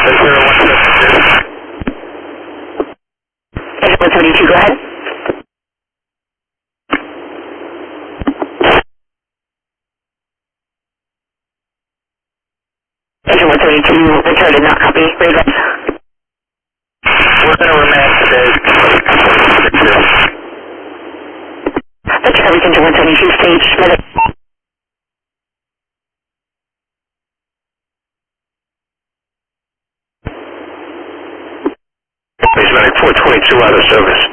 Engine 172, go ahead. Engine 172, return did not copy. Radar. We're going to remain today. That's coverage engine 172, stage medic. He's medic 422 out of service.